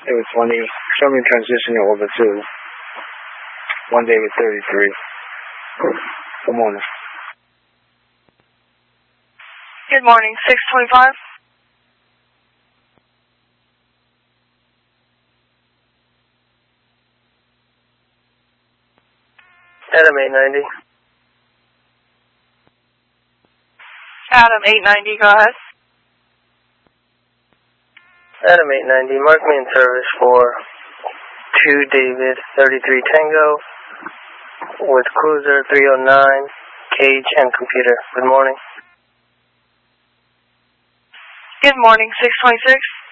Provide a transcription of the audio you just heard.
It was 20. Show me transitioning over to 1 David 33. Good morning. Good morning, 625. Adam 890. Adam 890, go ahead. Adam 890, mark me in service for 2 David 33 Tango with cruiser 309, cage and computer. Good morning. Good morning, 626.